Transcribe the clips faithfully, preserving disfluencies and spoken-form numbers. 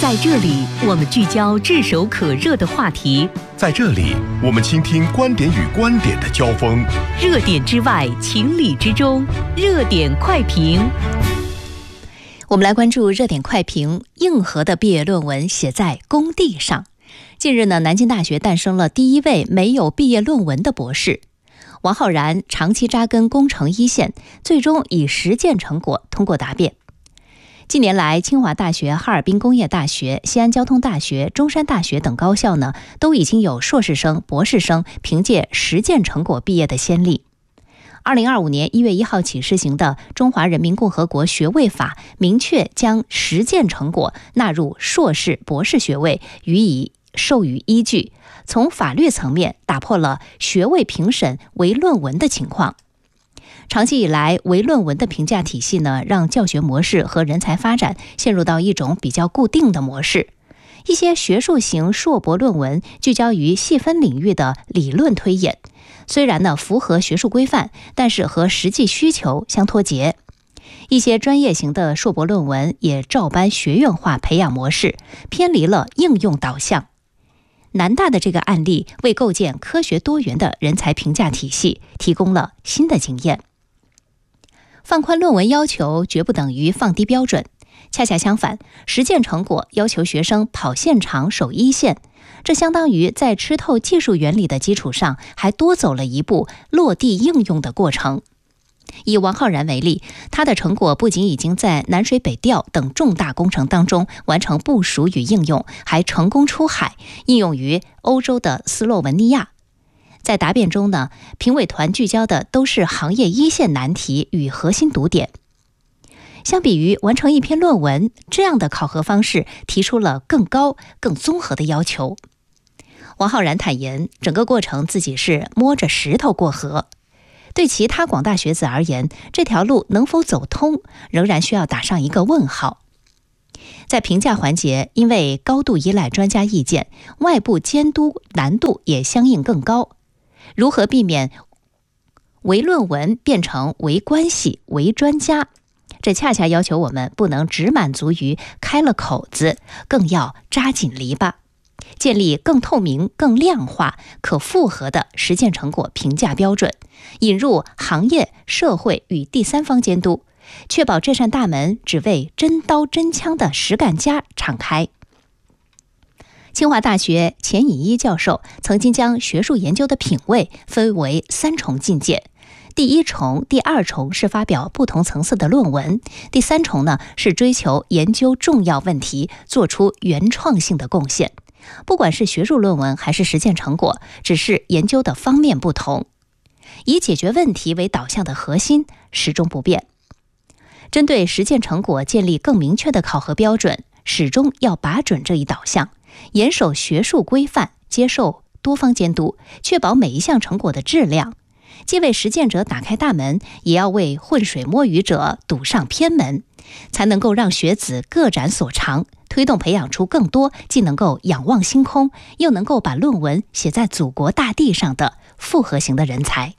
在这里，我们聚焦炙手可热的话题； 在这里，我们倾听观点与观点的交锋。 热点之外，情理之中，热点快评。我们来关注热点快评。硬核的毕业论文写在工地上。近日呢，南京大学诞生了第一位没有毕业论文的博士。王浩然长期扎根工程一线，最终以实践成果通过答辩。近年来，清华大学、哈尔滨工业大学、西安交通大学、中山大学等高校呢，都已经有硕士生、博士生凭借实践成果毕业的先例。二零二五年一月一号起施行的《中华人民共和国学位法》明确将实践成果纳入硕士、博士学位予以授予依据，从法律层面打破了学位评审唯论文的情况。长期以来，唯论文的评价体系呢，让教学模式和人才发展陷入到一种比较固定的模式。一些学术型硕博论文聚焦于细分领域的理论推演，虽然呢符合学术规范，但是和实际需求相脱节。一些专业型的硕博论文也照搬学院化培养模式，偏离了应用导向。南大的这个案例为构建科学多元的人才评价体系提供了新的经验。放宽论文要求绝不等于放低标准，恰恰相反，实践成果要求学生跑现场守一线，这相当于在吃透技术原理的基础上，还多走了一步落地应用的过程。以王浩然为例，他的成果不仅已经在南水北调等重大工程当中完成部署与应用，还成功出海，应用于欧洲的斯洛文尼亚。在答辩中呢，评委团聚焦的都是行业一线难题与核心读点。相比于完成一篇论文，这样的考核方式提出了更高、更综合的要求。王浩然坦言，整个过程自己是摸着石头过河。对其他广大学子而言，这条路能否走通，仍然需要打上一个问号。在评价环节，因为高度依赖专家意见，外部监督难度也相应更高。如何避免唯论文变成唯关系、唯专家？这恰恰要求我们不能只满足于开了口子，更要扎紧篱笆，建立更透明、更量化、可复核的实践成果评价标准，引入行业、社会与第三方监督，确保这扇大门只为真刀真枪的实干家敞开。清华大学钱以一教授曾经将学术研究的品位分为三重境界。第一重、第二重是发表不同层次的论文，第三重呢是追求研究重要问题，做出原创性的贡献。不管是学术论文还是实践成果，只是研究的方面不同，以解决问题为导向的核心始终不变。针对实践成果建立更明确的考核标准，始终要把准这一导向，严守学术规范，接受多方监督，确保每一项成果的质量。既为实践者打开大门，也要为浑水摸鱼者堵上偏门，才能够让学子各展所长，推动培养出更多既能够仰望星空，又能够把论文写在祖国大地上的复合型的人才。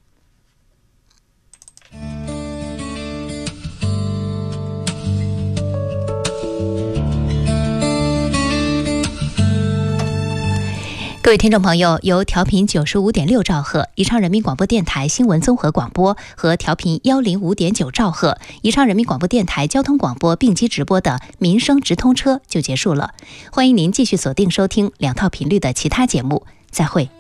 各位听众朋友，由调频九十五点六兆赫宜昌人民广播电台新闻综合广播和调频幺零五点九兆赫宜昌人民广播电台交通广播并机直播的民生直通车就结束了。欢迎您继续锁定收听两套频率的其他节目，再会。